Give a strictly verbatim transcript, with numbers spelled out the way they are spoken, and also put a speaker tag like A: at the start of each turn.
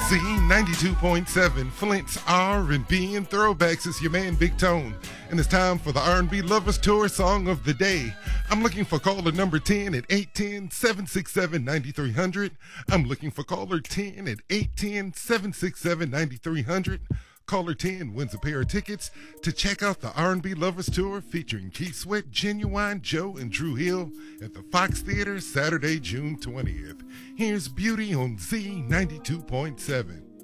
A: Z ninety-two point seven, Flint's R and B and Throwbacks. Is your man Big Tone, and it's time for the R and B Lovers Tour Song of the Day. I'm looking for caller number ten at eight one zero, seven six seven, nine three zero zero. I'm looking for caller ten at eight one zero, seven six seven, nine three zero zero. Caller ten wins a pair of tickets to check out the R and B Lovers Tour featuring Keith Sweat, Genuine Joe, and Drew Hill at the Fox Theater Saturday, June twentieth. Here's Beauty on Z ninety-two point seven.